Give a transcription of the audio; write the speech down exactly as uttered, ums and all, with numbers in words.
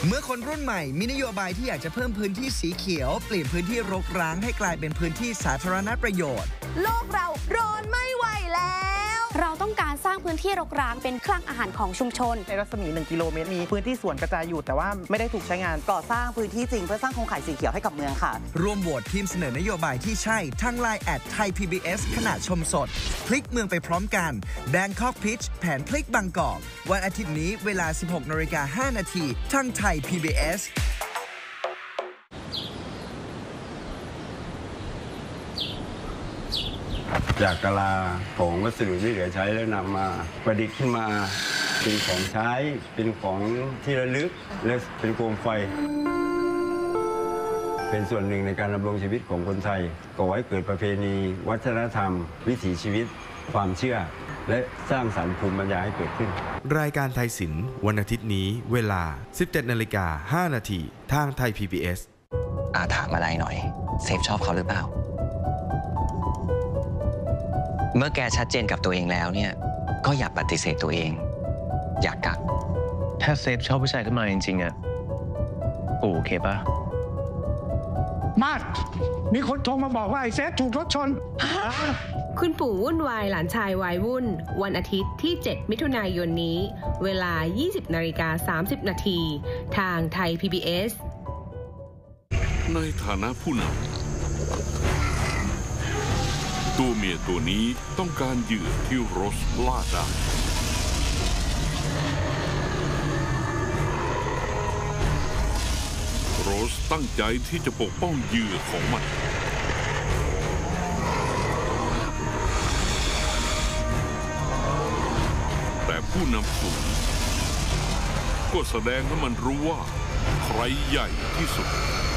เมื่อคนรุ่นใหม่มีนโยบายที่อยากจะเพิ่มพื้นที่สีเขียวเปลี่ยนพื้นที่รกร้างให้กลายเป็นพื้นที่สาธารณประโยชน์โลกเราร้อนไม่ไหวแล้วเราต้องการสร้างพื้นที่รกร้างเป็นคลังอาหารของชุมชนในรัศมีหนึ่งกิโลเมตรมีพื้นที่สวนกระจายอยู่แต่ว่าไม่ได้ถูกใช้งานก่อสร้างพื้นที่จริงเพื่อสร้างโครงข่ายสีเขียวให้กับเมืองค่ะร่วมโหวตทีมเสนอนโยบายที่ใช่ทั้งไลน์แอดไทย พี บี เอส ขณะชมสดพลิกเมืองไปพร้อมกัน Bangkok Pitch แผนพลิกบางกอกวันอาทิตย์นี้เวลา สิบหกนาฬิกาห้านาทีทางไทย พี บี เอสจากกะลาของวัสดุที่เหลือใช้แล้วนำมาประดิษฐ์ขึ้นมาเป็นของใช้เป็นของที่ระลึกและเป็นโคมไฟเป็นส่วนหนึ่งในการดำรงชีวิตของคนไทยก่อให้เกิดประเพณีวัฒนธรรมวิถีชีวิตความเชื่อและสร้างสรรค์ภูมิปัญญาให้เกิดขึ้นรายการไทยศิลป์วันอาทิตย์นี้เวลา สิบเจ็ดนาฬิกาห้านาทีทางไทย พี บี เอสอาถามอะไรหน่อยเซฟชอบเขาหรือเปล่าเมื่อแกชัดเจนกับตัวเองแล้วเนี่ยก็อย่าปฏิเสธตัวเองอย่ากักถ้าเซฟชอบผู้ชายขึ้นมาจริงๆอะโอเคปะมาดมีคนโทรมาบอกว่าไอ้เซฟถูกรถชนคุณปู่วุ่นวายหลานชายวายวุ่นวันอาทิตย์ที่เจ็ดมิถุนายนนี้เวลา ยี่สิบนาฬิกาสามสิบนาทีทางไทย พี บี เอสในฐานะผู้นำตัวเมียตัวนี้ต้องการเหยื่อที่โรสล่าได้โรสตั้งใจที่จะปกป้องเหยื่อของมันแต่ผู้นำฝูงก็แสดงให้มันรู้ว่าใครใหญ่ที่สุด